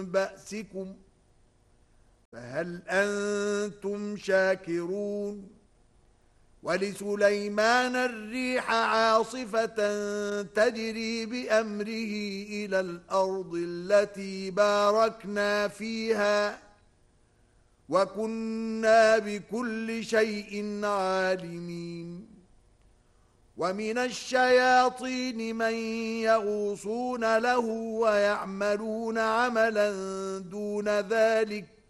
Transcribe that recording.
بأسكم فهل أنتم شاكرون ولسليمان الريح عاصفة تجري بأمره إلى الأرض التي باركنا فيها وكنا بكل شيء عالمين ومن الشياطين من يغوصون له ويعملون عملا دون ذلك